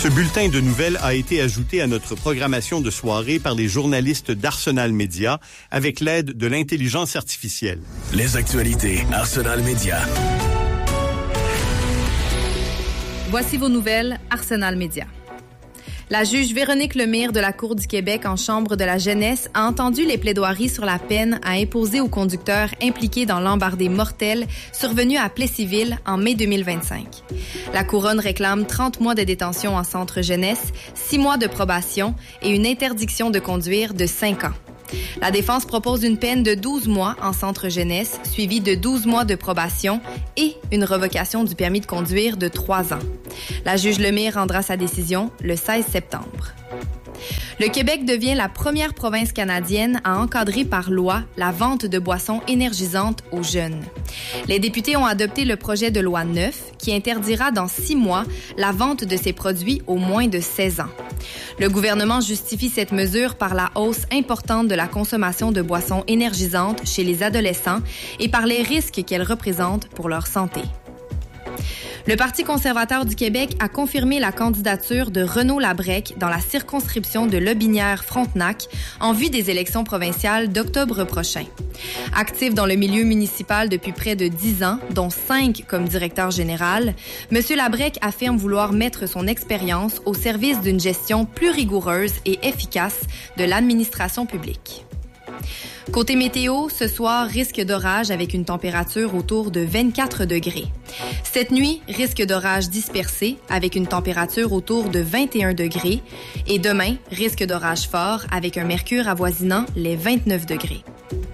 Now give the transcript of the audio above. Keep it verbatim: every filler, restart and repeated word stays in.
Ce bulletin de nouvelles a été ajouté à notre programmation de soirée par les journalistes d'Arsenal Média avec l'aide de l'intelligence artificielle. Les actualités Arsenal Média. Voici vos nouvelles Arsenal Média. La juge Véronique Lemire de la Cour du Québec en Chambre de la jeunesse a entendu les plaidoiries sur la peine à imposer aux conducteurs impliqués dans l'embardée mortelle survenue à Plessisville en mai deux mille vingt-cinq. La Couronne réclame trente mois de détention en centre jeunesse, six mois de probation et une interdiction de conduire de cinq ans. La défense propose une peine de douze mois en centre jeunesse, suivie de douze mois de probation et une revocation du permis de conduire de trois ans. La juge Lemire rendra sa décision le seize septembre. Le Québec devient la première province canadienne à encadrer par loi la vente de boissons énergisantes aux jeunes. Les députés ont adopté le projet de loi neuf qui interdira dans six mois la vente de ces produits aux moins de seize ans. Le gouvernement justifie cette mesure par la hausse importante de la consommation de boissons énergisantes chez les adolescents et par les risques qu'elles représentent pour leur santé. Le Parti conservateur du Québec a confirmé la candidature de Renaud Labrec dans la circonscription de Lobinière-Frontenac en vue des élections provinciales d'octobre prochain. Actif dans le milieu municipal depuis près de dix ans, dont cinq comme directeur général, M. Labrec affirme vouloir mettre son expérience au service d'une gestion plus rigoureuse et efficace de l'administration publique. Côté météo, ce soir, risque d'orage avec une température autour de vingt-quatre degrés. Cette nuit, risque d'orage dispersé avec une température autour de vingt et un degrés. Et demain, risque d'orage fort avec un mercure avoisinant les vingt-neuf degrés.